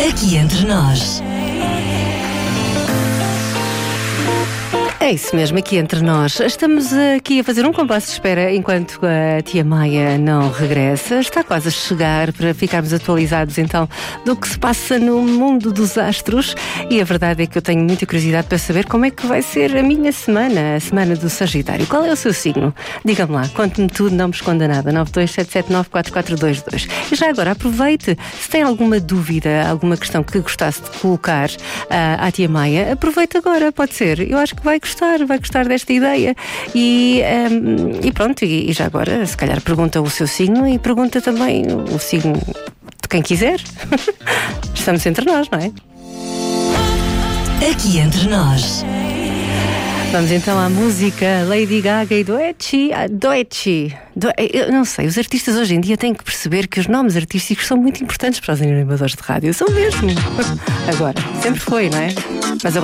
Aqui entre nós. É isso mesmo, aqui entre nós. Estamos aqui a fazer um compasso de espera enquanto a tia Maia não regressa. Está quase a chegar para ficarmos atualizados então do que se passa no mundo dos astros. E a verdade é que eu tenho muita curiosidade para saber como é que vai ser a minha semana, a semana do Sagitário. Qual é o seu signo? Diga-me lá, conte-me tudo, não me esconda nada. 927794422. E já agora aproveite, se tem alguma dúvida, alguma questão que gostasse de colocar à tia Maia, aproveite agora, pode ser. Eu acho que vai gostar desta ideia. E pronto, e já agora, se calhar pergunta o seu signo e pergunta também o signo de quem quiser. Estamos entre nós, não é? Aqui entre nós. Vamos então à música Lady Gaga e Doechii. Eu não sei, os artistas hoje em dia têm que perceber que os nomes artísticos são muito importantes para os animadores de rádio. São mesmo. Agora, sempre foi, não é? Mas agora